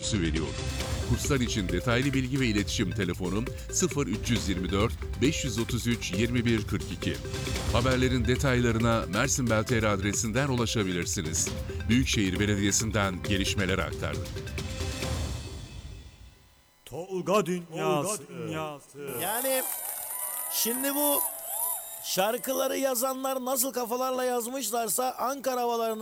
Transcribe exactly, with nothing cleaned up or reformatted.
kursu veriyor. Kurslar için detaylı bilgi ve iletişim telefonum sıfır üç yirmi dört beş otuz üç yirmi bir kırk iki. Haberlerin detaylarına Mersin Belteri adresinden ulaşabilirsiniz. Büyükşehir Belediyesi'nden gelişmeleri aktardık. Tolga Dünyası. Yani şimdi bu şarkıları yazanlar nasıl kafalarla yazmışlarsa Ankara havalarını